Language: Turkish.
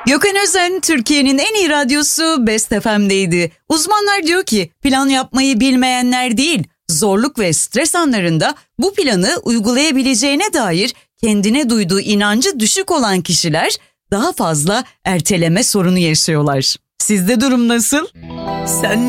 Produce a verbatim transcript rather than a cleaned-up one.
Gökhan Özen, Türkiye'nin en iyi radyosu Best F M'deydi. Uzmanlar diyor ki plan yapmayı bilmeyenler değil, zorluk ve stres anlarında bu planı uygulayabileceğine dair kendine duyduğu inancı düşük olan kişiler daha fazla erteleme sorunu yaşıyorlar. Sizde durum nasıl? Sen